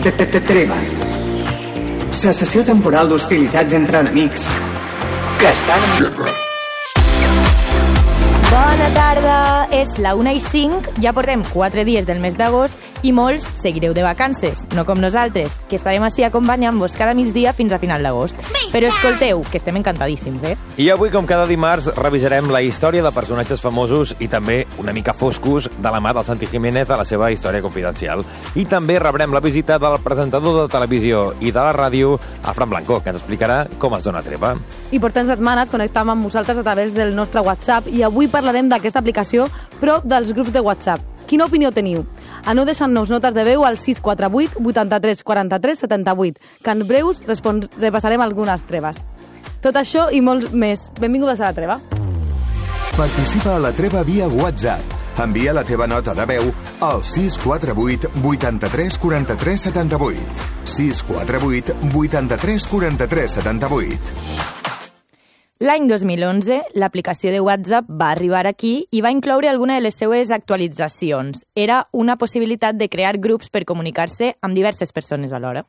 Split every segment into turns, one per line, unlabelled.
Treva. Cessació temporal d'hostilitats entre enemics que estan en guerra.
Bona tarda, és la 1:05, ja portem 4 dies del mes d'agost i molts seguireu de vacances, no com nosaltres, que estarem així acompanyant-vos cada migdia fins a final d'agost. Però escolteu, que estem encantadíssims,
I avui, com cada dimarts, revisarem la història de personatges famosos i també una mica foscos de la mà del Santi Jiménez a la seva història confidencial. I també rebrem la visita del presentador de televisió i de la ràdio, Fran Blanco, que ens explicarà com es dona treva.
I portem setmanes connectant amb vosaltres a través del nostre WhatsApp i avui parlarem d'aquesta aplicació, però dels grups de WhatsApp. Quina opinió teniu? Aneu deixant-nos notes de veu al 648 83 43 78, que en breus repassarem algunes treves. Tot això i molt més. Benvingudes a la treva.
Participa a la treva via WhatsApp. Envia la teva nota de veu al 648 83 43 78. 648 83 43 78.
L'any 2011, l'aplicació de WhatsApp va arribar aquí i va incloure alguna de les seues actualitzacions. Era una possibilitat de crear grups per comunicar-se amb diverses persones alhora.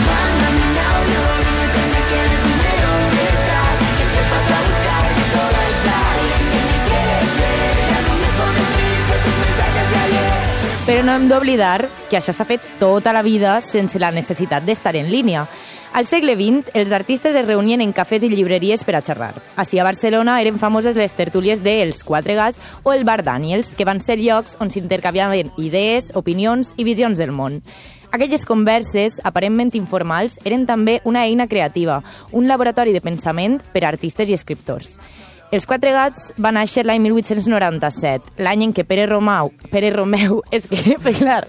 Però no hem d'oblidar que això s'ha fet tota la vida sense la necessitat d'estar en línia. Al segle XX, els artistes es reunien en cafès i llibreries per a xerrar. Així a Barcelona eren famoses les tertúlies de Els Quatre Gats o el Bar Daniels, que van ser llocs on s'intercanviaven idees, opinions i visions del món. Aquelles converses, aparentment informals, eren també una eina creativa, un laboratori de pensament per a artistes i escriptors. Els Quatre Gats van néixer l'any 1897, l'any en què Pere Romeu, és que, clar,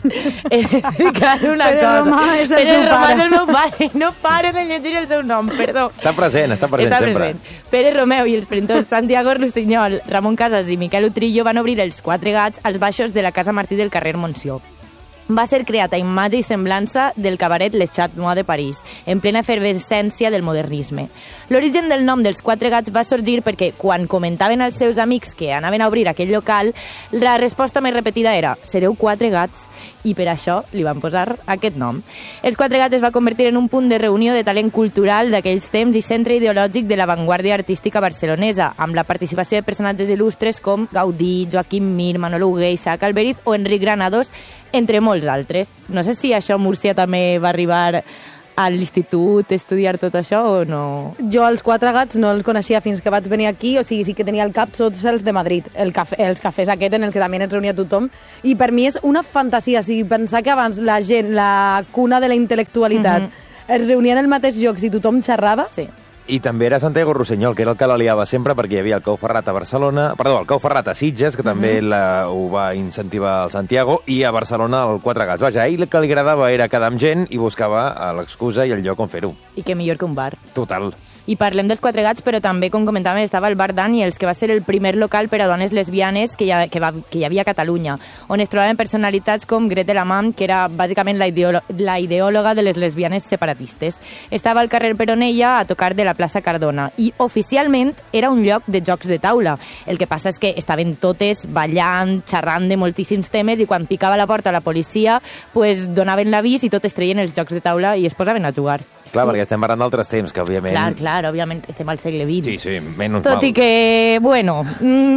una
Pere
cosa.
Romeu és el
Pere
seu
Romeu
pare.
és el meu pare, no pare de llegir el seu nom, perdó.
Està present sempre.
Pere Romeu i els printors Santiago Rusiñol, Ramon Casas i Miquel Utrillo van obrir els Quatre Gats als baixos de la Casa Martí del carrer Montsió. Va ser creat a imatge i semblança del cabaret Les Chat Noir de París, en plena efervescència del modernisme. L'origen del nom dels Quatre Gats va sorgir perquè, quan comentaven als seus amics que anaven a obrir aquell local, la resposta més repetida era «Sereu quatre gats», i per això li van posar aquest nom. Els Quatre Gats es va convertir en un punt de reunió de talent cultural d'aquells temps i centre ideològic de l'avantguàrdia artística barcelonesa, amb la participació de personatges il·lustres com Gaudí, Joaquim Mir, Manolo Hugué, Isaac Alberiz o Enric Granados, entre molts altres. No sé si això a Múrcia també va arribar a l'institut a estudiar tot això o no.
Jo els Quatre Gats no els coneixia fins que vaig venir aquí, o sigui, sí que tenia al cap tots els de Madrid, els cafès aquest en el que també es reunia tothom, i per mi és una fantasia, o sigui, pensar que abans la gent, la cuna de la intel·lectualitat, es reunien en els mateixos llocs i tothom xerrava.
Sí.
I també era Santiago Rusiñol, que era el que la liava sempre, perquè hi havia el Cau Ferrat a Barcelona, el Cau Ferrat a Sitges, que també ho va incentivar el Santiago, i a Barcelona el Quatre Gats. Vaja, a ell el que li agradava era quedar amb gent i buscava l'excusa i el lloc on fer-ho.
I que millor que un bar.
Total.
I parlem dels Quatre Gats, però també, com comentàvem, estava el Bar Daniels, que va ser el primer local per a dones lesbianes que hi havia a Catalunya, on es trobaven personalitats com Grete Lamam, que era bàsicament la ideòloga de les lesbianes separatistes. Estava al carrer Peronella, a tocar de la plaça Cardona, i oficialment era un lloc de jocs de taula. El que passa és que estaven totes ballant, xerrant de moltíssims temes, i quan picava a la porta la policia, pues, donaven l'avís i totes treien els jocs de taula i es posaven a jugar.
Clar, perquè estem parlant d'altres temps, que òbviament...
Clar, òbviament estem al segle XX.
Sí, menys
Tot
mal.
i que, bueno,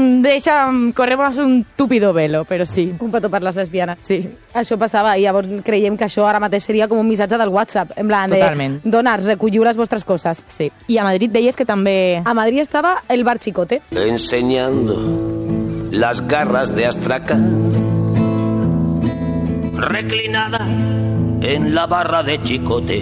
corremos un túpido velo, però sí.
Un petó per les lesbianes.
Sí.
Això passava i llavors creiem que això ara mateix seria com un missatge del WhatsApp, en plan
Totalment.
de dones, recolliu les vostres coses.
Sí. I a Madrid deies que també...
A Madrid estava el Bar Chicote.
Enseñando las garras de Astraca, reclinada en la barra de Chicote,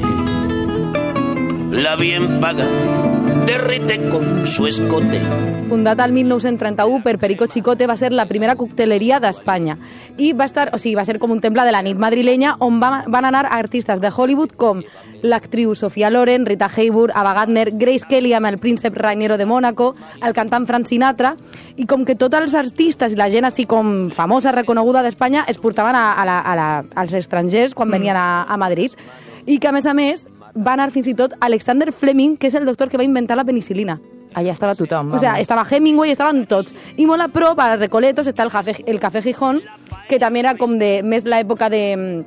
la bien paga derrite con su escote.
Fundat el 1931 per Perico Chicote, va ser la primera cocteleria d'Espanya i va ser com un temple de la nit madrilenya on van anar artistes de Hollywood com l'actriu Sofia Loren, Rita Hayworth, Ava Gardner, Grace Kelly amb el príncep Rainiero de Mónaco, el cantant Frank Sinatra, i com que tots els artistes i la gent així com famosa, reconeguda d'Espanya es portaven als estrangers quan venien a Madrid, i que a més va anar fins i tot Alexander Fleming, que és el doctor que va inventar la penicilina.
Allà estava tothom.
O sea, estava Hemingway, estaven tots. I molt a prop, a Recoletos, està el Café Gijón, que també era com de més l'època de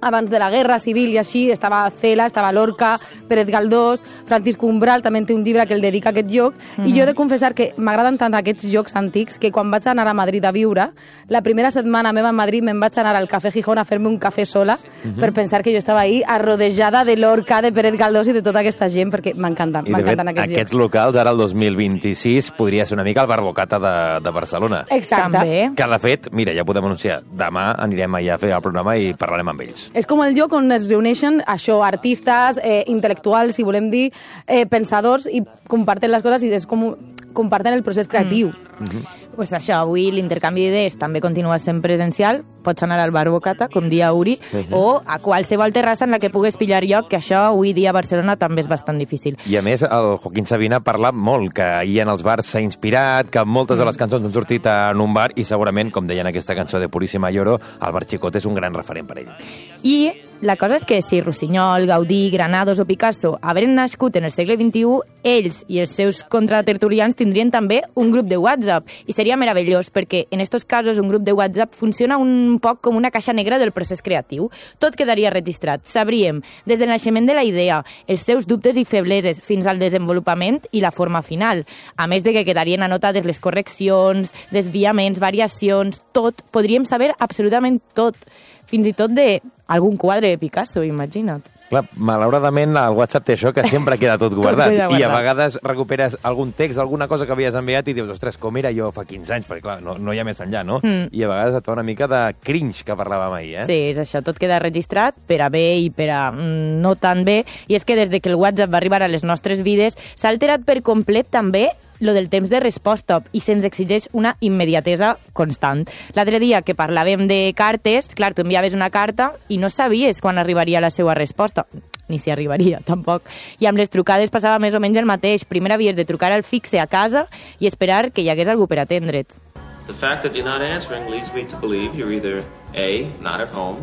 abans de la Guerra Civil i així, estava Cela, estava Lorca, Pérez Galdós, Francisco Umbral també té un llibre que el dedica a aquest lloc, i jo he de confessar que m'agraden tant aquests llocs antics que quan vaig anar a Madrid a viure, la primera setmana meva a Madrid me'n vaig anar al Cafè Gijón a fer-me un cafè sola per pensar que jo estava ahí arrodejada de Lorca, de Pérez Galdós i de tota aquesta gent, perquè m'encanten aquests llocs.
Aquests locals, ara el 2026, podria ser una mica el Barbocata de Barcelona.
Exacte.
També.
Que, de fet, mira, ja podem anunciar, demà anirem allà a fer el programa i parlarem amb ells.
És com el lloc on es reuneixen això, artistes, intel·lectuals, si volem dir, pensadors, i comparten les coses i és com comparten el procés creatiu.
Pues això, avui l'intercanvi d'idees també continua sent presencial. Pots anar al Bar Bocata, com dia Uri, o a qualsevol terrassa en la que pugues pillar lloc, que això avui dia a Barcelona també és bastant difícil.
I a més, el Joaquín Sabina ha parlat molt, que ahir en els bars s'ha inspirat, que moltes de les cançons han sortit en un bar i segurament, com deien aquesta cançó de Puríssima Lloro, el Bar Xicot és un gran referent per ell.
I la cosa és que si Rossinyol, Gaudí, Granados o Picasso haveren nascut en el segle XXI, ells i els seus contratertulians tindrien també un grup de WhatsApp. I seria meravellós perquè en aquests casos un grup de WhatsApp funciona un poc com una caixa negra del procés creatiu. Tot quedaria registrat. Sabríem des del naixement de la idea, els seus dubtes i febleses fins al desenvolupament i la forma final. A més de que quedarien anotades les correccions, desviaments, variacions, tot. Podríem saber absolutament tot. Fins i tot d'algun quadre de Picasso, imagina't.
Clar, malauradament el WhatsApp té això, que sempre queda tot guardat. I a vegades recuperes algun text, alguna cosa que havies enviat i dius, ostres, com era jo fa 15 anys? Perquè, clar, no hi ha més enllà, no? I a vegades et fa una mica de cringe, que parlàvem ahir, eh?
Sí, és això, tot queda registrat per a bé i per a no tan bé. I és que des de que el WhatsApp va arribar a les nostres vides, s'ha alterat per complet també lo del temps de resposta i se'ns exigeix una immediatesa constant. L'altre dia que parlàvem de cartes, clar, tu enviaves una carta i no sabies quan arribaria la seva resposta, ni si arribaria, tampoc. I amb les trucades passava més o menys el mateix. Primer havies de trucar al fixe a casa i esperar que hi hagués algú per atendre't.
The fact that you're not answering leads me to believe you're either A, not at home,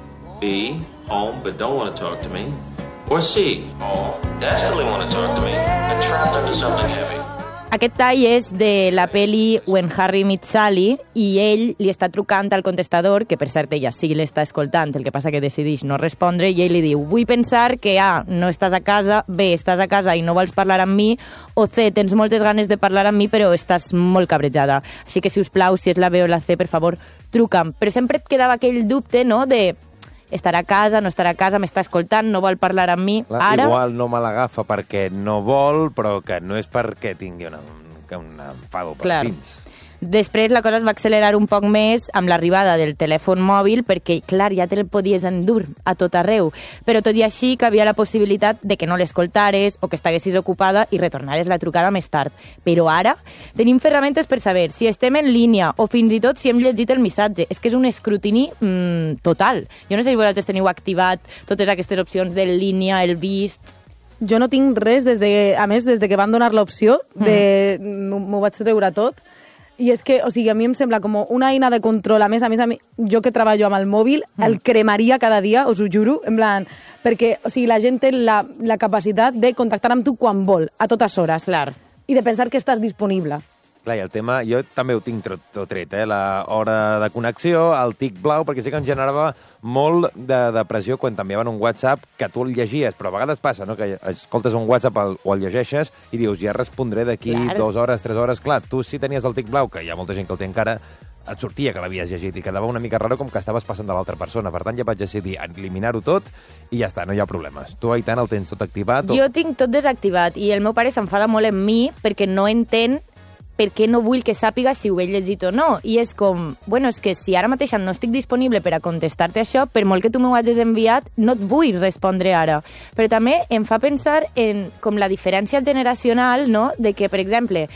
B, home but don't want to talk to me, or C, home, desperately want to talk to me, and trapped into something heavy.
Aquest tall és de la peli When Harry Met Sally i ell li està trucant al contestador, que per cert ella sí l'està escoltant, el que passa que decideix no respondre, i ell li diu, vull pensar que A, no estàs a casa, B, estàs a casa i no vols parlar amb mi, o C, tens moltes ganes de parlar amb mi però estàs molt cabrejada. Així que, si us plau, si és la B o la C, per favor, truca'm. Però sempre et quedava aquell dubte, no?, de estarà a casa, no estarà a casa, m'està escoltant, no vol parlar amb mi. Ara...
Igual no me l'agafa perquè no vol, però que no és perquè tingui un enfado per dins.
Després la cosa es va accelerar un poc més amb l'arribada del telèfon mòbil perquè, clar, ja te'l podies endur a tot arreu. Però tot i així que havia la possibilitat de que no l'escoltares o que estiguessis ocupada i retornares la trucada més tard. Però ara tenim ferramentes per saber si estem en línia o fins i tot si hem llegit el missatge. És que és un escrutini total. Jo no sé si vosaltres teniu activat totes aquestes opcions de línia, el vist...
Jo no tinc res, a més, des de que van donar l'opció, m'ho vaig treure tot. I és que, o sigui, a mi em sembla com una eina de control. A més, jo que treballo amb el mòbil, el cremaria cada dia, us ho juro, en plan, perquè, o sigui, la gent té la capacitat de contactar amb tu quan vol, a totes hores.
Clar.
I de pensar que estàs disponible.
Clar, i el tema, jo també ho tinc tot tret, la hora de connexió, el tic blau, perquè sí que em generava molt de pressió quan t'enviaven un WhatsApp que tu el llegies, però a vegades passa, no?, que escoltes un WhatsApp o el llegeixes i dius, ja respondré d'aquí 2 hores, 3 hores. Clar, tu si tenies el tic blau, que hi ha molta gent que el té encara, et sortia que l'havies llegit i quedava una mica raro com que estaves passant de l'altra persona. Per tant, ja vaig decidir eliminar-ho tot i ja està, no hi ha problemes. Tu, Aitana, el tens tot activat?
Jo tinc tot desactivat i el meu pare s'enfada molt amb mi perquè no entén per què no vull que sàpiga si ho he llegit o no. I és com, bueno, és que si ara mateix no estic disponible per a contestar-te això, per molt que tu m'ho hagis enviat, no et vull respondre ara. Però també em fa pensar en com la diferència generacional, no?, de que, per exemple,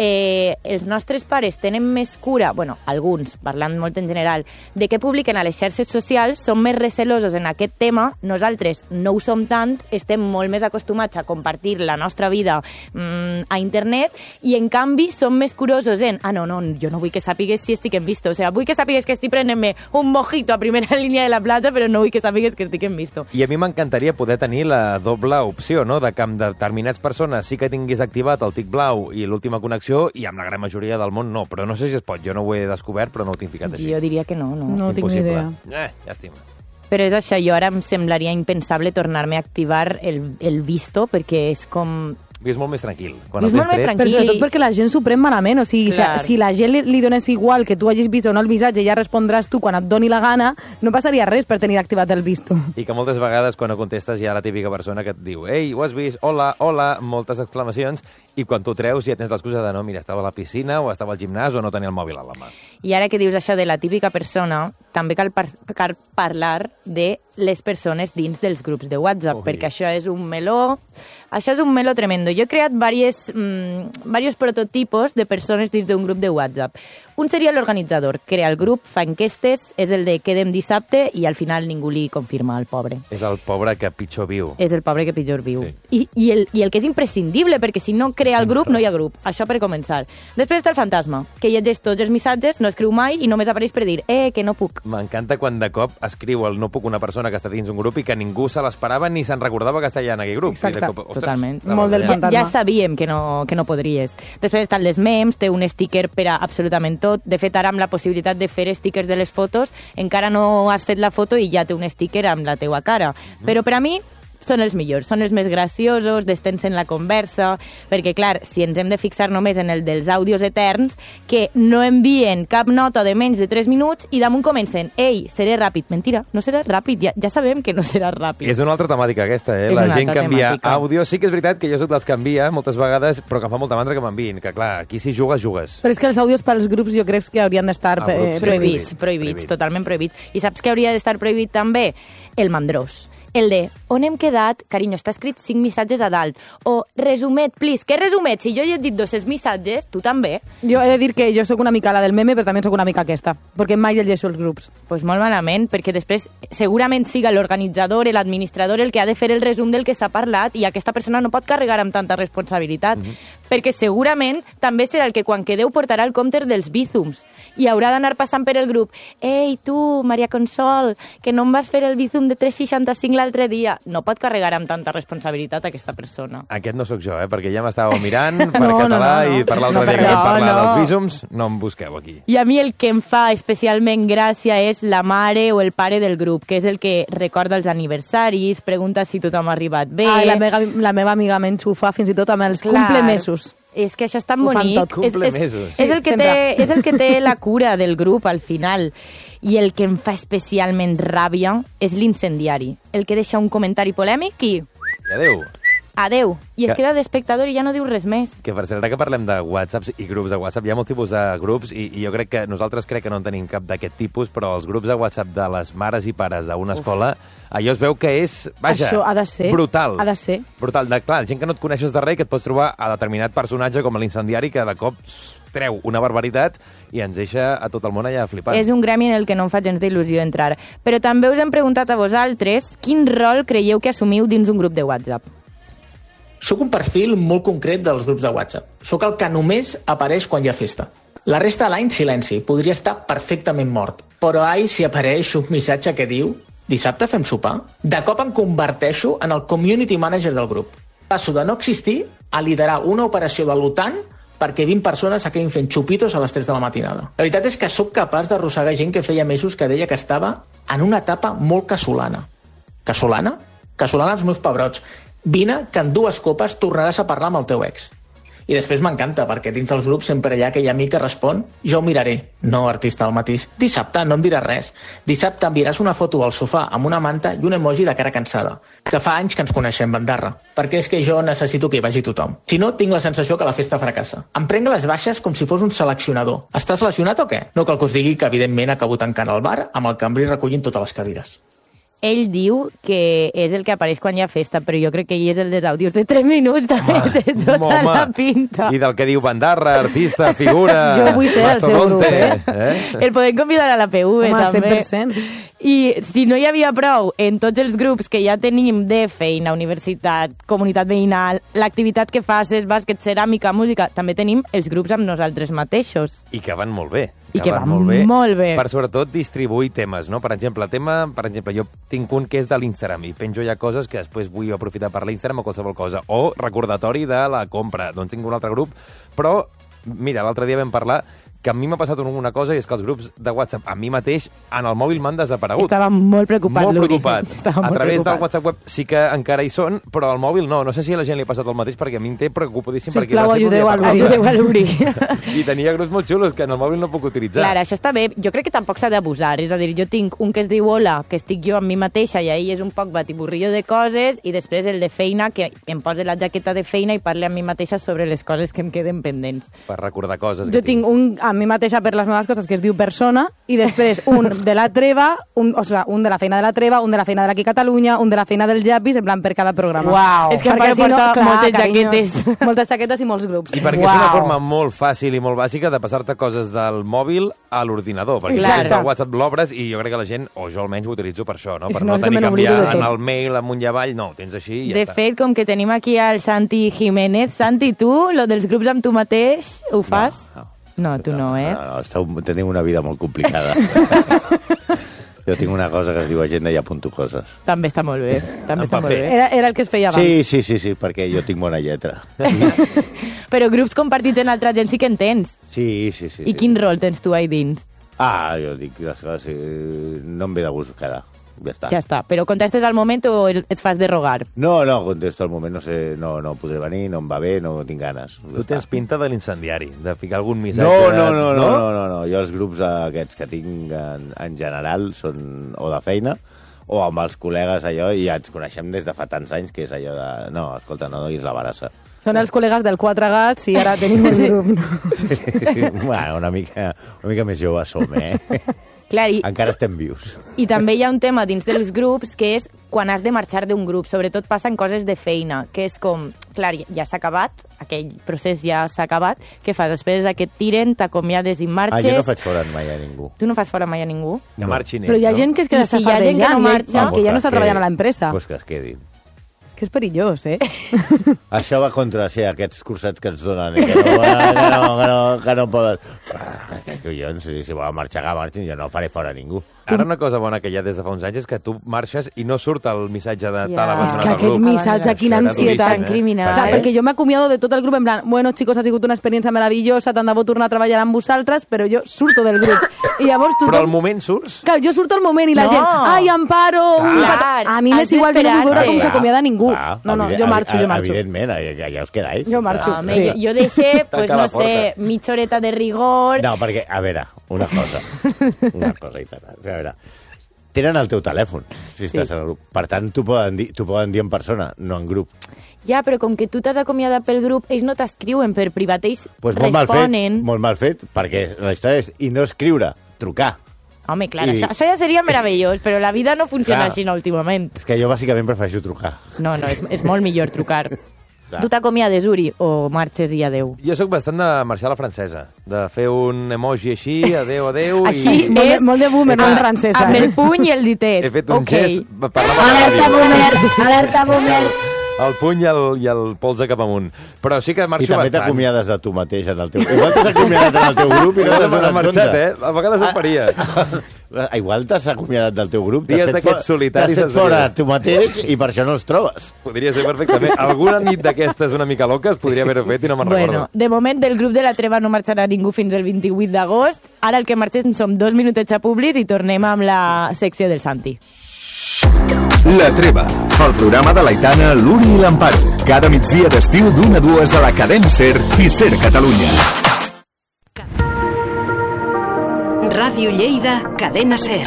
els nostres pares tenen més cura, bueno, alguns, parlant molt en general, de què publiquen a les xarxes socials, són més recelosos en aquest tema, nosaltres no ho som tant, estem molt més acostumats a compartir la nostra vida a internet i, en canvi, som més curosos en no, jo no vull que sàpigues si estic en visto, o sigui, vull que sàpigues que estic prenent-me un mojito a primera línia de la platja, però no vull que sàpigues que estic en visto.
I a mi m'encantaria poder tenir la doble opció, no?, de que amb determinats persones sí que tingués activat el tic blau i l'última connexió i amb la gran majoria del món no, però no sé si es pot, jo no ho he descobert, però no ho tinc ficat així.
Jo diria que no.
No tinc ni idea.
Llàstima.
Però és això, jo ara em semblaria impensable tornar-me a activar el visto, perquè és com...
És molt més tranquil.
És molt més tranquil.
Però sobretot perquè la gent s'ho pren malament. O sigui, si la gent li donés igual que tu hagis vist o no el missatge, ja respondràs tu quan et doni la gana, no passaria res per tenir activat el visto.
I que moltes vegades quan no contestes hi ha la típica persona que et diu «Ei, ho has vist? Hola, hola», moltes exclamacions, i quan tu treus ja tens l'excusa de no, mira, estava a la piscina o estava al gimnàs o no tenia el mòbil a la mà.
I ara que dius això de la típica persona, també cal parlar de les persones dins dels grups de WhatsApp, perquè això és un meló tremendo. Jo he creat varios prototipos de persones dins d'un grup de WhatsApp. Un seria l'organitzador, crea el grup, fa enquestes, és el de quedem dissabte i al final ningú li confirma al pobre.
És el pobre que pitjor viu.
És el pobre que pitjor viu. Sí. I el que és imprescindible, perquè si no crea el grup, no hi ha grup. Això per començar. Després està el fantasma, que llegeix tots els missatges, no escriu mai i només apareix per dir que no puc.
M'encanta quan de cop escriu el no puc una persona que està dins un grup i que ningú se l'esperava ni se'n recordava que està allà en aquell grup.
Exacte,
I de cop,
totalment.
Molt del fantasma.
Ja sabíem que no podries. Després estan les memes, té un sticker per a absolutament tot. De fet, ara amb la possibilitat de fer stickers de les fotos, encara no has fet la foto i ja té un sticker amb la teua cara. Però per a mi són els millors, són els més graciosos, destensen la conversa, perquè, clar, si ens hem de fixar només en el dels àudios eterns, que no envien cap nota de menys de 3 minuts i damunt comencen, ei, seré ràpid. Mentira, no serà ràpid, ja sabem que no serà ràpid.
És una altra temàtica aquesta, la gent que envia àudio. Sí que és veritat que jo soc dels que envia moltes vegades, però que em fa molta mandra que m'enviïn, que clar, aquí si jugues, jugues.
Però és que els àudios pels grups jo crec que haurien d'estar
prohibits, totalment prohibits. I saps que hauria d'estar prohibit també? El mandrós. El de, on hem quedat? Carinyo, està escrit 5 missatges a dalt. O, resumet, please. Què resumet? Si jo he llegit 200 missatges, tu també.
Jo he de dir que jo sóc una mica la del meme, però també sóc una mica aquesta, perquè mai llegeixo els grups.
Pues molt malament, perquè després segurament siga l'organitzador, l'administrador, el que ha de fer el resum del que s'ha parlat i aquesta persona no pot carregar amb tanta responsabilitat, perquè segurament també serà el que quan quedeu portarà el compte dels bízums i haurà d'anar passant per el grup. Ei, tu, Maria Consol, que no em vas fer el bízum de 3,65 l'altre dia. No pot carregar amb tanta responsabilitat aquesta persona.
Aquest no sóc jo, perquè ja m'estàveu mirant per català i per l'altre dia que vam parlar dels bízums, no em busqueu aquí.
I a mi el que em fa especialment gràcia és la mare o el pare del grup, que és el que recorda els aniversaris, pregunta si tothom ha arribat bé...
La meva amiga m'enxufa fins i tot amb els cumplemesos.
És que això és tan bonic. És el que té la cura del grup al final. I el que em fa especialment ràbia és l'incendiari. El que deixa un comentari polèmic i...
Adéu.
Adéu. I es queda d'espectador i ja no diu res més.
Que per cert, que parlem de WhatsApps i grups de WhatsApp, hi ha molts tipus de grups i jo crec que nosaltres que no en tenim cap d'aquest tipus, però els grups de WhatsApp de les mares i pares d'una escola, allò es veu que és, vaja,
això ha de ser,
brutal.
Ha de ser.
Brutal. Clar, gent que no et coneixes de res i que et pots trobar a determinat personatge com l'incendiari que de cop treu una barbaritat i ens deixa a tot el món allà flipant.
És un gremi en el que no em fa gens d'il·lusió entrar. Però també us hem preguntat a vosaltres quin rol creieu que assumiu dins un grup de WhatsApp.
Soc un perfil molt concret dels grups de WhatsApp. Soc el que només apareix quan hi ha festa. La resta de l'any, silenci. Podria estar perfectament mort. Però si apareix un missatge que diu dissabte fem sopar, de cop em converteixo en el community manager del grup. Passo de no existir a liderar una operació de l'OTAN perquè 20 persones s'acabin fent xupitos a les 3 de la matinada. La veritat és que sóc capaç d'arrossegar gent que feia mesos que deia que estava en una etapa molt casolana. Casolana? Casolana els meus pebrots. Vine, que en 2 copes tornaràs a parlar amb el teu ex. I després m'encanta, perquè dins dels grups sempre hi ha aquell amic que respon jo ho miraré. No, artista del matís. Dissabte no em diràs res. Dissabte enviaràs una foto al sofà amb una manta i un emoji de cara cansada. Que fa anys que ens coneixem, bandarra. Perquè és que jo necessito que hi vagi tothom. Si no, tinc la sensació que la festa fracassa. Em prenc les baixes com si fos un seleccionador. Estàs lesionat o què? No cal que us digui que evidentment acabo tancant el bar amb el cambrer recollint totes les cadires.
Ell diu que és el que apareix quan hi ha festa, però jo crec que ell és el dels àudios de 3 minuts, també té tota la pinta.
I del que diu bandarra, artista, figura...
Jo vull ser el seu grup,
El podem convidar a la PV, també.
100%.
I si no hi havia prou en tots els grups que ja tenim de feina, universitat, comunitat veïnal, l'activitat que faces, bàsquet, ceràmica, música, també tenim els grups amb nosaltres mateixos.
I que van molt bé.
I que van molt bé.
Per sobretot distribuir temes, no? Per exemple, jo tinc un que és de l'Instagram i penjo ja coses que després vull aprofitar per l'Instagram o qualsevol cosa. O recordatori de la compra. Doncs tinc un altre grup, però mira, l'altre dia vam parlar que a mi m'ha passat una cosa, i és que els grups de WhatsApp a mi mateix en el mòbil m'han desaparegut.
Estava molt preocupat,
Molt
Luis.
preocupat. A través del WhatsApp web sí que encara hi són, però al mòbil no. No sé si a la gent li ha passat el mateix, perquè a mi em té preocupadíssim.
Sisplau, ajudeu a l'obrir.
I tenia grups molt xulos que en el mòbil no puc utilitzar.
Clar, això està bé. Jo crec que tampoc s'ha d'abusar. És a dir, jo tinc un que es diu Hola, que estic jo amb mi mateixa, i ahir és un poc batiburrillo de coses, i després el de feina, que em posa la jaqueta de feina i parle amb mi mateixa sobre les coses que em queden pendents.
Per recordar coses.
Jo tinc un a mi mateixa per les meves coses que es diu Persona, i després un de la treva, un de la feina de la treva, un de la feina de l'Aquí Catalunya, un de la feina del Llapis, en plan per cada programa.
Uau! És que Amparo porta moltes jaquetes.
Moltes jaquetes i molts grups.
I perquè és una forma molt fàcil i molt bàsica de passar-te coses del mòbil a l'ordinador, perquè tens el WhatsApp, l'obres, i jo crec que la gent, o jo almenys ho utilitzo per això, no? Per no tenir que canviar en el mail amunt i avall, no, tens així i ja està.
De fet, com que tenim aquí el Santi Jiménez, Santi, tu, lo dels grups amb tu mateix, ho fas? No, tu no, eh?
No, teniu una vida molt complicada. Jo tinc una cosa que es diu agenda i apunto coses.
També està molt bé. També està molt bé.
Era el que es feia abans.
Sí, perquè jo tinc bona lletra.
Però grups compartits en altra gent sí que en tens.
Sí.
I quin rol tens tu ahí dins?
Jo dic les coses, no em ve de gust quedar.
Ja està. Però contestes al moment o et fas de rogar?
No, contesto al moment, no sé, no podré venir, no em va bé, no tinc ganes.
Tu tens pinta de l'incendiari, de ficar algun missatge...
No. Jo els grups aquests que tinc en general són o de feina o amb els col·legues allò, i ens coneixem des de fa tants anys, que és allò de... No, escolta, no donis la barassa.
Són els col·legues del Quatre Gats i ara tenim un grup. No?
Sí. Bueno, una mica més joves som,
Clar,
encara estem vius.
I també hi ha un tema dins dels grups que és quan has de marxar d'un grup. Sobretot passen coses de feina, que és com, clar, ja s'ha acabat, aquell procés ja s'ha acabat, què fas? Després que et tiren, t'acomiades i marxes...
Jo no faig fora mai a ningú.
Tu no fas fora mai a ningú?
Que marxin ells,
però hi ha gent que es queda fardejant, que ja no està treballant a l'empresa.
Pues que es quedin.
Que és perillós,
Això va contra aquests cursets que ens donen, que no poden... Que collons, si volen marxar, que marxin, jo no faré fora ningú.
Ara una cosa bona que hi ha des de fa uns anys és que tu marxes i no surt el missatge de tal abandonat
el grup. És que aquest missatge, quina ansietat
criminal.
Clar, perquè jo m'acomiado de tot el grup en plan, bueno, chicos, ha sigut una experiència meravellosa, tant de bo tornar a treballar amb vosaltres, però jo surto del grup. I llavors tothom...
Però al moment surts?
Clar, jo surto al moment i la gent, ai, Amparo... A mi m'és igual, jo no vull veure com s'acomiada ningú. No, jo marxo.
Evidentment, ja us quedáis.
Jo marxo.
Jo deixé, pues no sé, mitja horeta de rigor...
No, perquè, a veure, una cosa i tal. A veure, tenen el teu telèfon, si estàs en el grup. Per tant, t'ho poden dir en persona, no en grup.
Ja, però com que tu t'has acomiadat pel grup, ells no t'escriuen per privat, ells responen...
Molt mal fet, perquè la història és, i no escriure, trucar.
Home, clar, això ja seria meravellós, però la vida no funciona així últimament.
És que jo bàsicament prefereixo trucar.
No, és molt millor trucar. Tu t'acomiades, Uri, o marxes i adeu?
Jo sóc bastant de marxar a la francesa, de fer un emoji així, adeu,
Així
és molt de boomer, no en francesa.
Amb el puny i el ditet.
He fet un gest...
Alerta boomer!
El puny i el polze cap amunt. Però sí que marxo bastant.
I també t'acomiades de tu mateix en el teu... Igual t'has acomiadat en el teu grup i no t'has donat compte.
A vegades ho faria.
Igual t'has acomiadat del teu grup,
t'has
fet fora tu mateix i per això no els trobes.
Podria ser perfectament. Alguna nit d'aquestes una mica loques podria haver-ho fet i no me'n recordo.
De moment del grup de la treva no marxarà ningú fins el 28 d'agost. Ara el que marxem som 2 minutets a Publis i tornem amb la secció del Santi.
La Treva, el programa de l'Aitana, l'Uri i l'Amparo. Cada migdia d'estiu d'1 a 2 a la cadena SER i SER Catalunya.
Radio Lleida, cadena SER.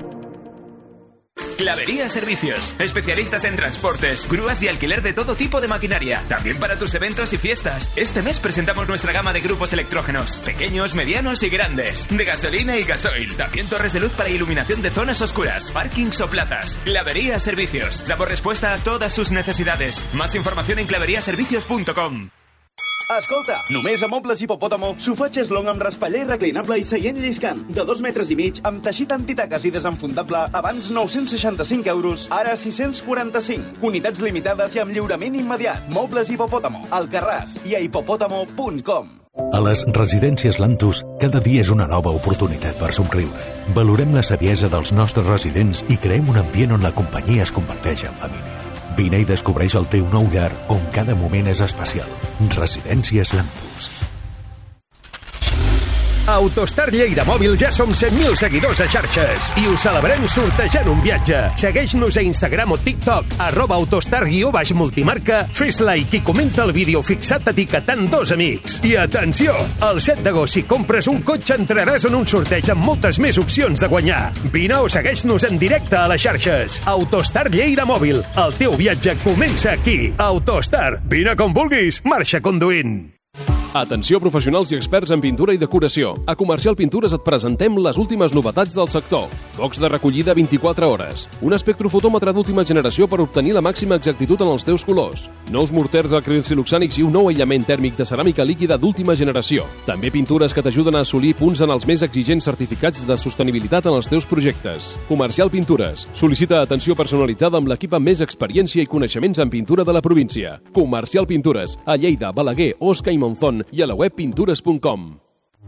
Clavería Servicios, especialistas en transportes, grúas y alquiler de todo tipo de maquinaria, también para tus eventos y fiestas. Este mes presentamos nuestra gama de grupos electrógenos, pequeños, medianos y grandes, de gasolina y gasoil, también torres de luz para iluminación de zonas oscuras, parkings o plazas. Clavería Servicios, damos respuesta a todas sus necesidades. Más información en claveriaservicios.com.
Escolta, només a Mobles Hipopòtamo, sofà xeslong amb raspaller reclinable i seient lliscant, de 2,5 metres, amb teixit antitaques i desenfundable, abans 965 euros, ara 645. Unitats limitades i amb lliurament immediat. Mobles Hipopòtamo, Alcarràs i a hipopòtamo.com.
A les residències Lantus, cada dia és una nova oportunitat per somriure. Valorem la saviesa dels nostres residents i creem un ambient on la companyia es converteix en família. Vine i descobreix el teu nou llar, on cada moment és especial. Residències Lantus.
Autostar Lleida Mòbil ja som 100.000 seguidors a xarxes i ho celebrem sortejant un viatge. Segueix-nos a Instagram o TikTok, @autostar_multimarca, fes like i comenta el vídeo fixat etiquetant 2 amics. I atenció, el 7 d'agost si compres un cotxe entraràs en un sorteig amb moltes més opcions de guanyar. Vine o segueix-nos en directe a les xarxes. Autostar Lleida Mòbil, el teu viatge comença aquí. Autostar, vine com vulguis, marxa conduint.
Atenció professionals i experts en pintura i decoració. A Comercial Pintures et presentem les últimes novetats del sector. Box de recollida 24 hores. Un espectrofotòmetre d'última generació per obtenir la màxima exactitud en els teus colors. Nous morters acrilsiluxànics i un nou aïllament tèrmic de ceràmica líquida d'última generació. També pintures que t'ajuden a assolir punts en els més exigents certificats de sostenibilitat en els teus projectes. Comercial Pintures. Sol·licita atenció personalitzada amb l'equip amb més experiència i coneixements en pintura de la província. Comercial Pintures. A Lleida, Balaguer, Osca i Monzón i a la web pintures.com.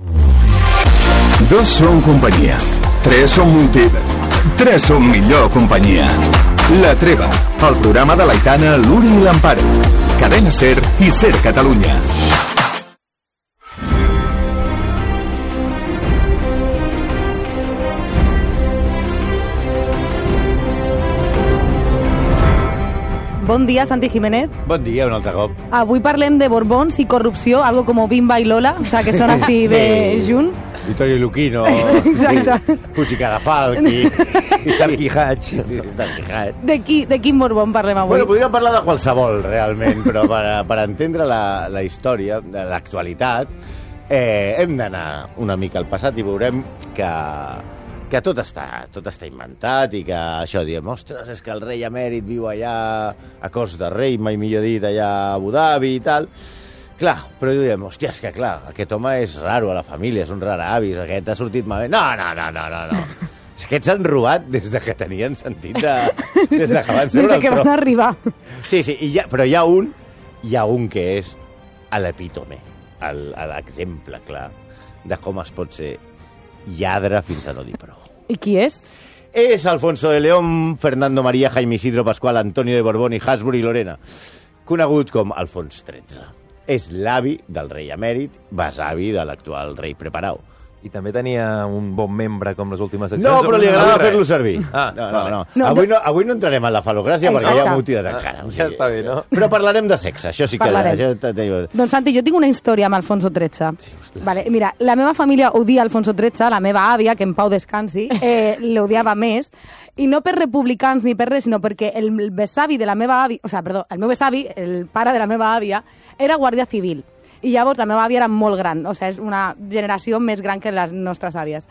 2 són companyia. 3 són 3 són millor companyia. La Treva, el programa de l'Aitana, l'Uri i l'Amparo. Cadena Ser i Ser Catalunya.
Bon dia, Santi Jiménez.
Bon dia, un altre cop.
Avui parlem de Borbons i corrupció, algo como Bimba i Lola, o sea, que són així de junt.
Vittorio Luquino, Puig i Cadafalc i Tarqui Hatch.
De quin Borbón parlem avui?
Bueno, podríem parlar de qualsevol, realment, però per entendre la història, l'actualitat, hem d'anar una mica al passat i veurem que tot està inventat i que això, diem, ostres, és que el rei emèrit viu allà a cos de rei, mai millor dit, allà a Abu Dhabi i tal. Clar, però diem, hòstia, és que clar, aquest home és raro a la família, és un raravis, aquest ha sortit malament. No. És que s'han robat des de que tenien sentit des de que van seure al tron.
Des de que van arribar.
Sí, però hi ha un que és a l'epítome, l'exemple clar de com es pot ser lladre fins a no dir prou.
I qui és?
És Alfonso de León, Fernando María, Jaime Isidro Pascual, Antonio de Borbón i Habsburg i Lorena, conegut com Alfons XIII. És l'avi del rei emèrit, besavi de l'actual rei Preparau.
I també tenia un bon membre com les últimes seccions?
No, però li agrada fer-lo servir.
No.
Avui no entrarem en la falogràcia perquè ja m'ho tirat encara.
Ja està bé, no?
Però parlarem de sexe, això sí que...
Doncs Santi, jo tinc una història amb Alfonso XIII. Vale, mira, la meva família odia Alfonso XIII, la meva àvia, que en pau descansi, l'odiava més, i no per republicans ni per res, sinó perquè el besavi de la meva àvia, el meu besavi, el pare de la meva àvia, era guàrdia civil. I llavors la meva àvia era molt gran, és una generació més gran que les nostres àvies.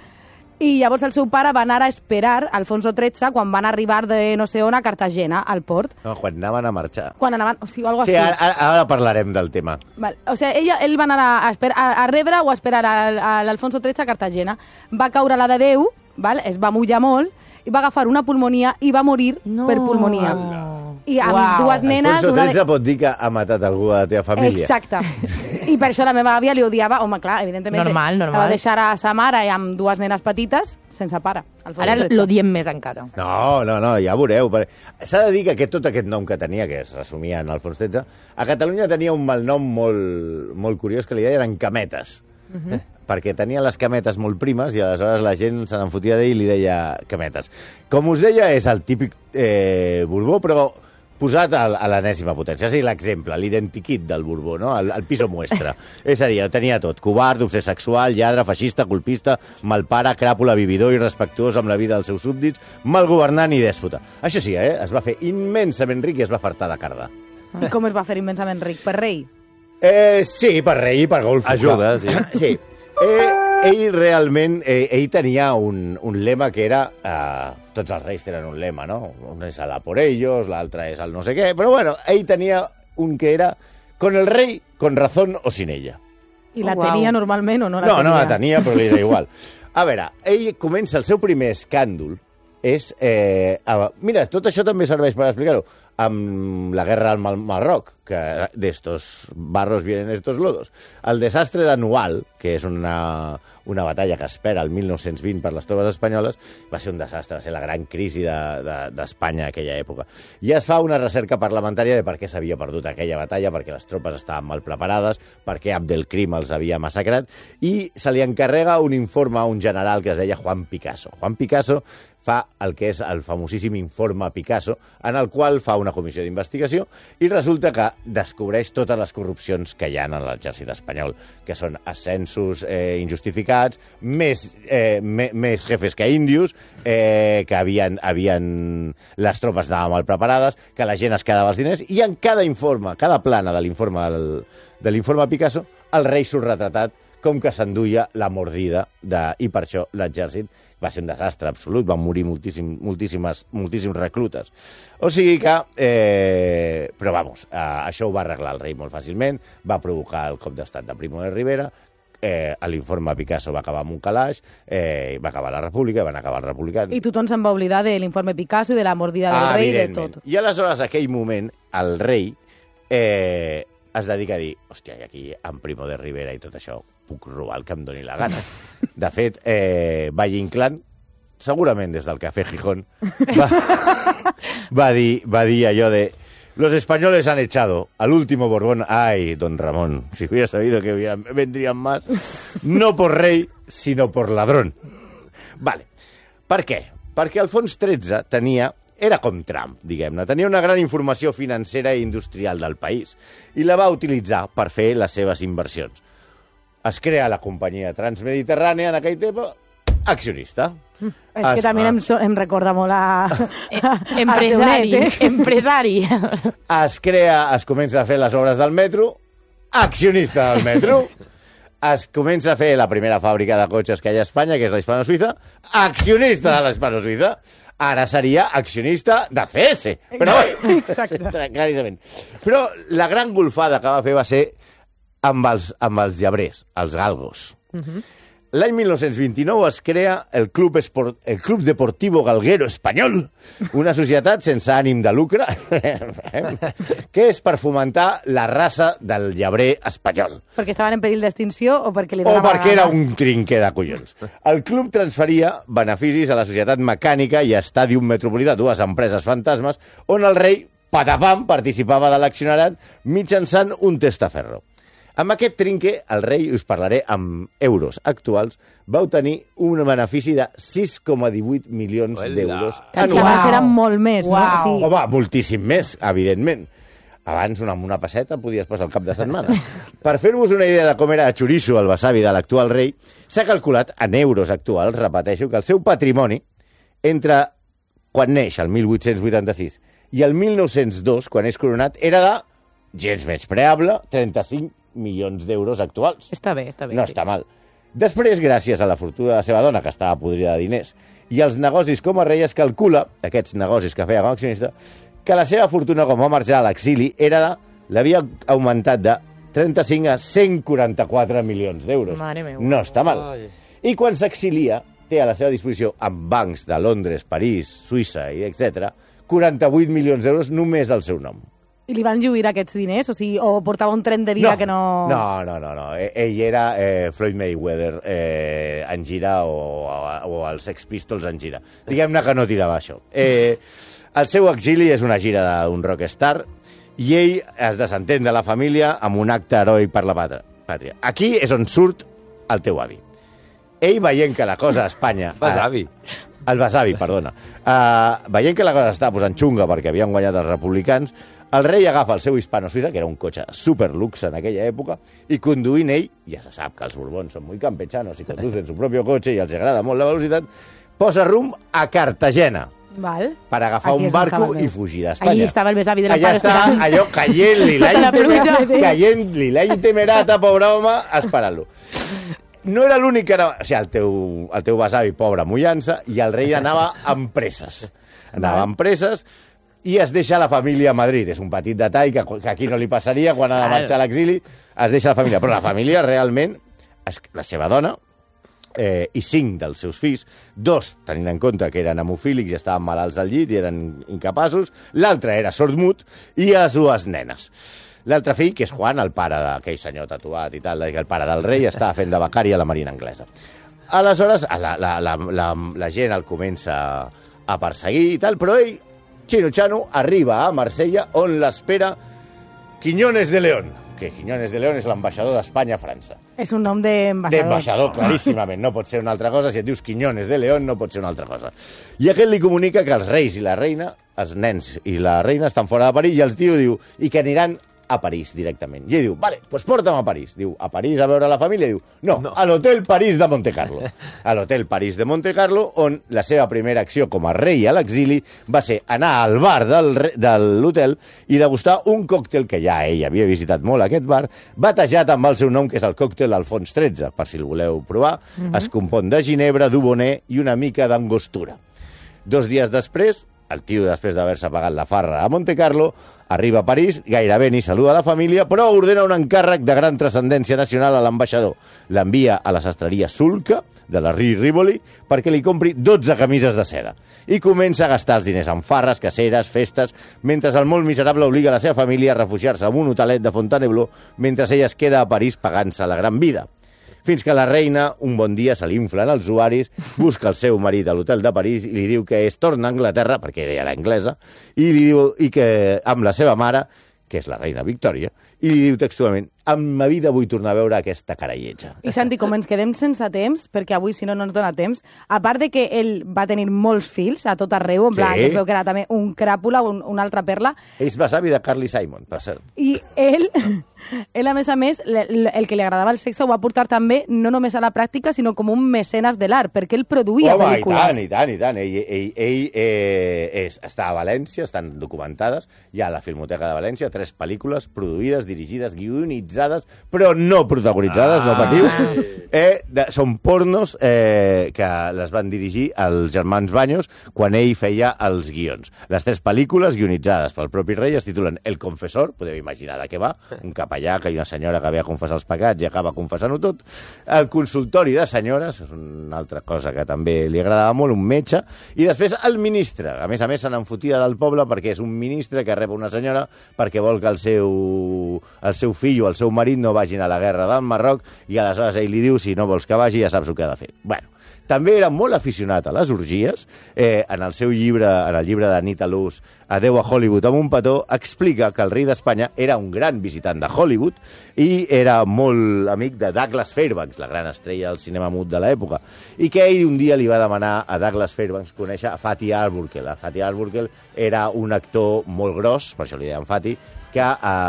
I llavors el seu pare va anar a esperar Alfonso XIII quan van arribar de no sé on a Cartagena, al port.
No, quan anaven a marxar.
Quan anaven, algo així.
Sí, ara parlarem del tema.
Val. Ell va anar a rebre o a esperar a l'Alfonso XIII a Cartagena. Va caure la de Déu, es va mullar molt, i va agafar una pulmonia i va morir per pulmonia. I amb dues nenes...
Alfonso XIII pot dir que ha matat algú de la teva família.
Exacte. I per això la meva àvia li odiava. Home, clar, evidentment...
Normal.
La va deixar a sa mare i amb dues nenes petites sense pare.
Ara l'odiem més encara.
No, ja veureu. S'ha de dir que tot aquest nom que tenia, que es resumia en Alfons XIII, a Catalunya tenia un malnom molt curiós que li deien cametes. Perquè tenia les cametes molt primes i aleshores la gent se n'enfotia d'ell i li deia cametes. Com us deia, és el típic Borbó, però posat a l'enèsima potència. És a dir, l'exemple, l'identikit del Borbó, no? El piso muestra. És a dir, tenia tot. Covard, obsés sexual, lladre, feixista, colpista, malpare, cràpula, vividor, irrespectuós amb la vida dels seus súbdits, mal governant i dèspota. Això sí, es va fer immensament ric i es va fartar de carda.
I com es va fer immensament ric? Per rei?
Sí, per rei i per golf.
Ajuda, sí.
Sí. Ell realment, ell tenia un lema que era, tots els reis tenen un lema, no? Un és el a por ellos, l'altre és el no sé què, però bueno, ell tenia un que era con el rei, con razón o sin ella.
I la tenia normalment o no la tenia?
No la tenia, però li era igual. A veure, ell comença el seu primer escàndol, mira, tot això també serveix per explicar-ho, amb la guerra al Marroc, que de estos barros vienen estos lodos. El desastre de Nual, que és una batalla que espera el 1920 per les tropes espanyoles, va ser un desastre, va ser la gran crisi d'Espanya en aquella època. I es fa una recerca parlamentària de per què s'havia perdut aquella batalla, perquè les tropes estaven mal preparades, per què Abdelkrim els havia massacrat, i se li encarrega un informe a un general que es deia Juan Picasso. Juan Picasso fa el que és el famosíssim informe Picasso, en el qual fa una comissió d'investigació i resulta que descobreix totes les corrupcions que hi ha en l'exèrcit espanyol, que són ascensos injustificats, més jefes que índios, que les tropes anaven mal preparades, que la gent es quedava els diners, i en cada informe, cada plana de l'informe Picasso, el rei surt retratat com que s'enduia la mordida, i per això l'exèrcit va ser un desastre absolut, van morir moltíssims reclutes. O sigui que, però vamos, això ho va arreglar el rei molt fàcilment, va provocar el cop d'estat de Primo de Rivera, l'informe Picasso va acabar amb un calaix, va acabar la república, van acabar els republicans.
I tothom se'n va oblidar de l'informe Picasso i de la mordida del rei i de tot.
I aleshores, aquell moment, el rei es dedica a dir, hòstia, i aquí amb Primo de Rivera i tot això puc robar el que em doni la gana. De fet, Valle Inclán, segurament des del Café Gijón, va dir allò de los españoles han echado al último Borbón. Ay, don Ramón, si hubiera sabido que vendrían más, no por rey, sino por ladrón. Vale. Per què? Perquè Alfons XIII era com Trump, diguem-ne. Tenia una gran informació financera i industrial del país i la va utilitzar per fer les seves inversions. Es crea la companyia transmediterrània en aquell temps, accionista.
És que també em recorda molt a
empresari.
Es comença a fer les obres del metro, accionista del metro. Es comença a fer la primera fàbrica de cotxes que hi ha a Espanya, que és la Hispano-Suïssa, accionista de la Hispano-Suïssa. Ara seria accionista de CS. Però, claríssimament. Però la gran golfada que va fer va ser amb els llebrers, els galgos. L'any 1929 es crea el Club Deportivo Galguero Espanyol, una societat sense ànim de lucre, que és per fomentar la raça del llebrer espanyol.
Perquè estaven en perill d'extinció o perquè li donava...
O perquè era un trinquer de collons. El club transferia beneficis a la Societat Mecànica i Estàdium Metropolità, dues empreses fantasmes, on el rei, patapam, participava de l'accionariat mitjançant un testaferro. Amb aquest trinque, el rei, us parlaré amb euros actuals, va obtenir un benefici de 6,18 milions d'euros
anuals. Que abans eren molt més, no? Sí.
Home, moltíssim més, evidentment. Abans, amb una passeta, podies passar el cap de setmana. Per fer-vos una idea de com era xoriço el besavi de l'actual rei, s'ha calculat en euros actuals, repeteixo, que el seu patrimoni, entre quan neix, el 1886, i el 1902, quan és coronat, era de, gens menyspreable, 35 milions d'euros actuals.
Està bé, està bé.
No està mal. Després, gràcies a la fortuna de la seva dona, que estava podrida de diners, i els negocis com a rei, es calcula, aquests negocis que feia com a accionista, que la seva fortuna, com va marxar a l'exili, l'havia augmentat de 35 a 144 milions d'euros.
Mare meva.
No està mal. I quan s'exilia, té a la seva disposició, amb bancs de Londres, París, Suïssa, i etc., 48 milions d'euros només al seu nom.
I li van lluir aquests diners? O sigui, o portava un tren de vida que no...
No. Ell era Floyd Mayweather en gira o els Sex Pistols en gira. Diguem-ne que no tirava això. El seu exili és una gira d'un rockstar i ell es desentén de la família amb un acte heroi per la pàtria. Aquí és on surt el teu avi. Ell, veient que la cosa a Espanya... El besavi, perdona. Veient que la cosa estava posant xunga perquè havien guanyat els republicans, el rei agafa el seu Hispano-Suïssa, que era un cotxe superluxe en aquella època, i conduint ell, ja se sap que els borbons són muy campechanos i conducen su propio cotxe i els agrada molt la velocitat, posa rumb a Cartagena.
Val.
Per agafar un barco i fugir d'Espanya.
Allí estava el besavi de la
Allà està allò caient-li la intemerata, pobre home, esperant-lo. No era l'únic que anava... O sigui, el teu besavi, pobre, mullant-se, i el rei anava amb presses. Anava amb presses i es deixa la família a Madrid. És un petit detall que aquí no li passaria quan ha de marxar a l'exili. Es deixa la família. Però la família realment, la seva dona i 5 dels seus fills, 2 tenint en compte que eren hemofílics i estaven malalts al llit i eren incapaços, l'altre era sordmut i les 2 nenes. L'altre fill, que és Juan, el pare d'aquell senyor tatuat i tal, el pare del rei, estava fent de becari a la Marina Anglesa. Aleshores, la gent el comença a perseguir i tal, però ell, Chino arriba a Marsella, on l'espera Quiñones de León, que Quiñones de León és l'ambaixador d'Espanya a França.
És un nom d'ambaixador.
D'ambaixador, claríssimament. No pot ser una altra cosa. Si et dius Quiñones de León, no pot ser una altra cosa. I aquest li comunica que els reis i la reina, els nens i la reina, estan fora de París, i els tio diu, i que aniran a París directament. I ell diu, vale, pues porta'm a París. Diu, a París a veure la família? Diu, no. A l'Hotel París de Montecarlo. A l'Hotel París de Montecarlo, on la seva primera acció com a rei a l'exili va ser anar al bar de l'hotel i degustar un còctel que ja ell havia visitat molt, aquest bar, batejat amb el seu nom, que és el còctel Alfons XIII, per si el voleu provar. Es compon de ginebra, d'Oboné i una mica d'angostura. 2 dies després, el tio, després d'haver-se pagat la farra a Montecarlo, arriba a París, gairebé ni saluda a la família, però ordena un encàrrec de gran transcendència nacional a l'ambaixador. L'envia a la sastreria Sulca, de la Rue Rivoli, perquè li compri 12 camises de seda. I comença a gastar els diners en farres, caceres, festes, mentre el molt miserable obliga la seva família a refugiar-se en un hotelet de Fontainebleau, mentre ella es queda a París pagant-se la gran vida. Fins que la reina, un bon dia, se li inflen els ovaris, busca el seu marit a l'hotel de París i li diu que es torna a Anglaterra, perquè ella era anglesa, i li diu que amb la seva mare, que és la reina Victòria, i li diu textualment, en ma vida vull tornar a veure aquesta cara lletja.
I Santi, com ens quedem sense temps, perquè avui si no ens dona temps, a part de que ell va tenir molts fills a tot arreu, en plan, que es veu que era també un cràpula, una altra perla.
Ell va savi de Carly Simon, per cert.
I ell, a més, el que li agradava el sexe ho va portar també, no només a la pràctica, sinó com un mecenes de l'art, perquè ell produïa pel·lícules.
I tant. Ell està a València, estan documentades, hi ha a la Filmoteca de València 3 pel·lícules produïdes, dirigides, guionitzades, però no protagonitzades, no patiu. Són pornos que les van dirigir els germans Baños quan ell feia els guions. Les 3 pel·lícules guionitzades pel propi rei es titulen El confessor, podeu imaginar de què va, un capellà que hi ha una senyora que havia confessat els pecats i acaba confessant-ho tot. El consultori de senyores, és una altra cosa que també li agradava molt, un metge, i després el ministre. A més, se n'enfotia del poble perquè és un ministre que rep una senyora perquè vol que el seu fill o el seu marit no vagin a la guerra del Marroc i aleshores ell li diu, si no vols que vagi, ja saps el que ha de fer. Bueno, també era molt aficionat a les orgies. En el seu llibre, en el llibre d'Anita Loos, Adeu a Hollywood amb un petó, explica que el rei d'Espanya era un gran visitant de Hollywood i era molt amic de Douglas Fairbanks, la gran estrella del cinema mut de l'època, i que ell un dia li va demanar a Douglas Fairbanks conèixer a Fatty Arbuckle. Fatty Arbuckle era un actor molt gros, per això li deien Fatty, que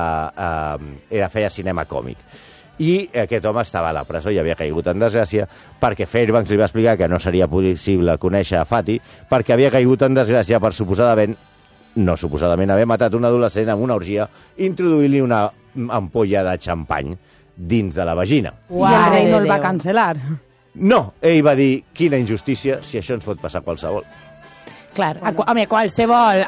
feia cinema còmic. I aquest home estava a la presó i havia caigut en desgràcia perquè Fairbanks li va explicar que no seria possible conèixer a Fatty perquè havia caigut en desgràcia per suposadament haver matat un adolescent amb una orgia introduint-li una ampolla de xampany dins de la vagina.
I el rei no el va cancel·lar.
No, ell va dir, quina injustícia, si això ens pot passar a qualsevol.
Clar, home, qualsevol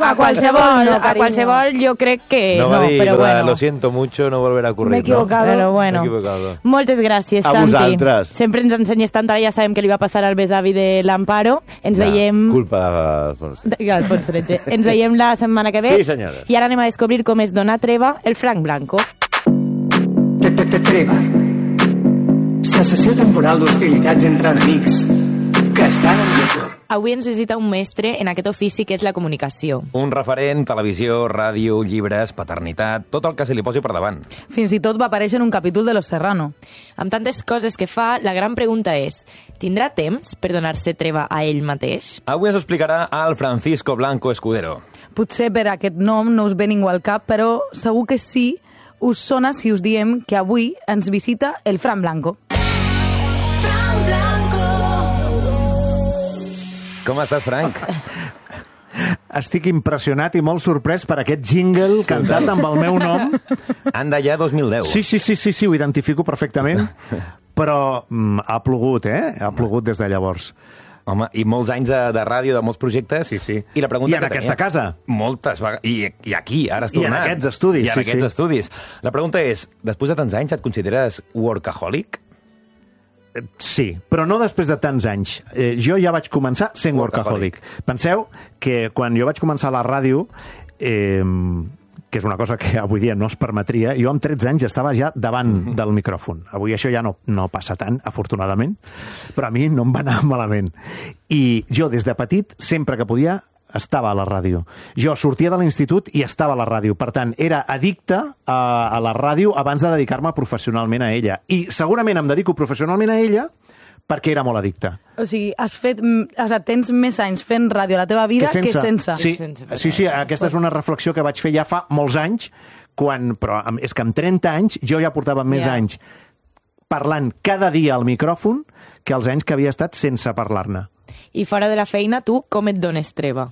jo crec que
no,
però bueno.
Lo siento mucho, no volverá a ocurrir.
M'he equivocado.
No?
Però bueno. Moltes gràcies, Santi.
A vosaltres.
Sempre ens ensenyes tant, ara ja sabem que li va passar al besavi de l'Amparo. Ens veiem...
Culpa d'Alfons
XIII. Ens veiem la setmana que ve.
Sí, senyores.
I ara anem a descobrir com es dona treva el franc blanco.
Treva. Cessació temporal d'hostilitats entre enemics que estan en lloc.
Avui ens visita un mestre en aquest ofici que és la comunicació.
Un referent, televisió, ràdio, llibres, paternitat, tot el que se li posi per davant.
Fins i tot va aparèixer en un capítol de Los Serrano.
Amb tantes coses que fa, la gran pregunta és, tindrà temps per donar-se treva a ell mateix?
Avui ens ho explicarà el Francisco Blanco Escudero.
Potser per aquest nom no us ve ningú al cap, però segur que sí us sona si us diem que avui ens visita el Fran Blanco.
Fran Blanco!
Com estàs, Frank?
Estic impressionat i molt sorprès per aquest jingle cantat amb el meu nom.
Anda ja 2010.
Sí, ho identifico perfectament, però ha plogut, Ha plogut des de llavors.
Home, i molts anys de ràdio, de molts projectes.
Sí.
I la pregunta
I en aquesta casa.
Moltes vegades. I aquí, ara has tornat.
I en aquests estudis.
I en aquests estudis. La pregunta és, després de tants anys, et consideres workaholic?
Sí, però no després de tants anys. Jo ja vaig començar sent workaholic. Penseu que quan jo vaig començar a la ràdio, que és una cosa que avui dia no es permetria. Jo amb 13 anys estava ja davant del micròfon. Avui això ja no passa tant, afortunadament, però a mi no em va anar malament. I jo, des de petit, sempre que podia, estava a la ràdio. Jo sortia de l'institut i estava a la ràdio. Per tant, era addicte a la ràdio abans de dedicar-me professionalment a ella. I segurament em dedico professionalment a ella perquè era molt addicte.
O sigui, tens més anys fent ràdio a la teva vida que sense.
Sí, aquesta és una reflexió que vaig fer ja fa molts anys, però és que amb 30 anys jo ja portava més anys parlant cada dia al micròfon que els anys que havia estat sense parlar-ne.
I fora de la feina, tu com et dones treva?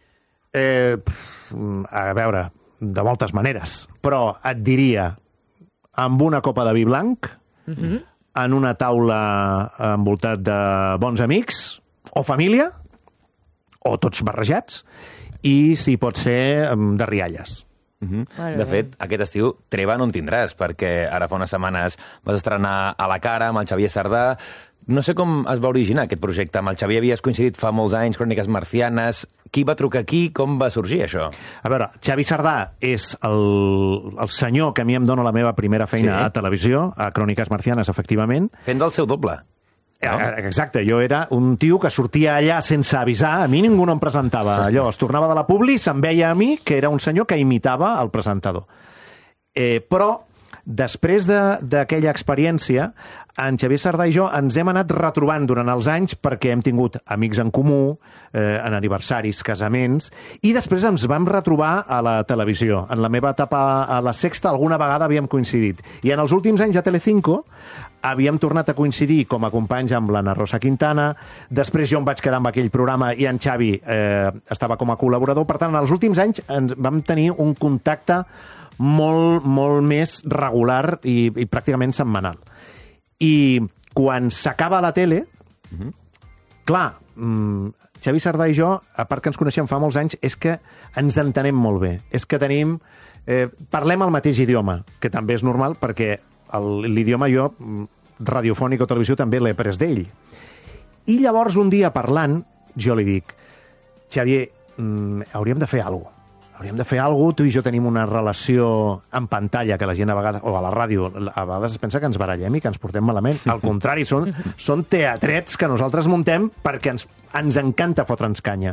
A veure, de moltes maneres, però et diria amb una copa de vi blanc, en una taula envoltat de bons amics, o família, o tots barrejats, i si pot ser de rialles.
De fet, aquest estiu treva no en tindràs, perquè ara fa unes setmanes vas estrenar A la cara amb el Xavier Sardà. No sé com es va originar aquest projecte. Amb el Xavier havies coincidit fa molts anys, Cròniques marcianes. Qui va trucar aquí? Com va sorgir això?
A veure, Xavi Sardà és el senyor que a mi em dona la meva primera feina a televisió, a Cròniques marcianes, efectivament.
Fent del seu doble.
Exacte, jo era un tio que sortia allà sense avisar, a mi ningú no em presentava. Allò, es tornava de la publi, se'n veia a mi, que era un senyor que imitava el presentador. Però, després d'aquella experiència, en Xavier Sardà i jo ens hem anat retrobant durant els anys perquè hem tingut amics en comú, en aniversaris, casaments, i després ens vam retrobar a la televisió. En la meva etapa a la Sexta alguna vegada havíem coincidit. I en els últims anys a Telecinco havíem tornat a coincidir com a companys amb l'Anna Rosa Quintana, després jo em vaig quedar amb aquell programa i en Xavi estava com a col·laborador. Per tant, en els últims anys ens vam tenir un contacte molt més regular i pràcticament setmanal. I quan s'acaba la tele, clar, Xavi Sardà i jo, a part que ens coneixem fa molts anys, és que ens entenem molt bé. És que parlem el mateix idioma, que també és normal perquè l'idioma jo, radiofònic o televisió, també l'he pres d'ell. I llavors, un dia parlant, jo li dic, Xavier, hauríem de fer alguna cosa. Hauríem de fer alguna cosa, tu i jo tenim una relació en pantalla que la gent a vegades, o a la ràdio, a vegades es pensa que ens barallem i que ens portem malament. Al contrari, són teatrets que nosaltres muntem perquè ens encanta fotre'ns canya.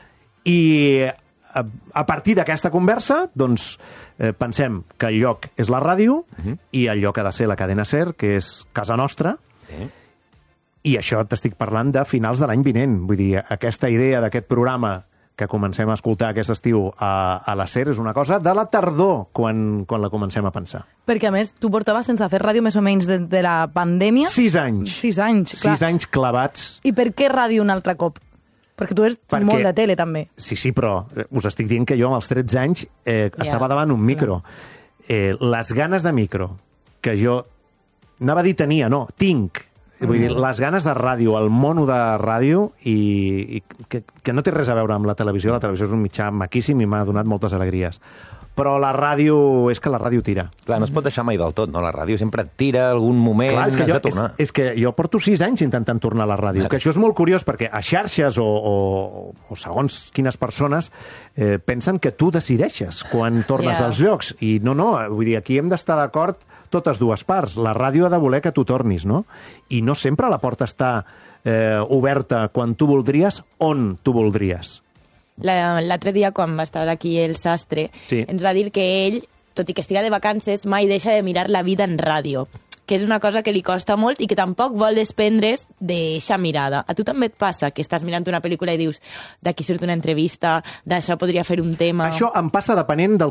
I a partir d'aquesta conversa, doncs, pensem que el lloc és la ràdio i el lloc ha de ser la cadena SER, que és casa nostra, i això t'estic parlant de finals de l'any vinent. Vull dir, aquesta idea d'aquest programa que comencem a escoltar aquest estiu a la SER és una cosa de la tardor quan la comencem a pensar.
Perquè, a més, tu portaves sense fer ràdio més o menys de la pandèmia?
6 anys.
6 anys, clar.
6 anys clavats.
I per què ràdio un altre cop? Perquè tu ets molt de tele, també.
Sí, però us estic dient que jo amb els 13 anys estava davant un micro. Les ganes de micro que jo anava a dir tenia, no, tinc. Vull dir, les ganes de ràdio, el mono de ràdio, i que no té res a veure amb la televisió. La televisió és un mitjà maquíssim i m'ha donat moltes alegries. Però la ràdio, és que la ràdio tira.
Clar, no es pot deixar mai del tot, no? La ràdio sempre et tira algun moment,
clar,
has de tornar.
És que jo porto 6 anys intentant tornar a la ràdio, que això és molt curiós perquè a xarxes o segons quines persones pensen que tu decideixes quan tornes als llocs. I no, vull dir, aquí hem d'estar d'acord totes dues parts. La ràdio ha de voler que tu tornis, no? I no sempre la porta està oberta quan tu voldries, on tu voldries.
L'altre dia, quan va estar aquí el Sastre, ens va dir que ell, tot i que estiga de vacances, mai deixa de mirar la vida en ràdio, que és una cosa que li costa molt i que tampoc vol desprendre's d'eixa mirada. A tu també et passa que estàs mirant una pel·lícula i dius d'aquí surt una entrevista, d'això podria fer un tema...
Això em passa depenent del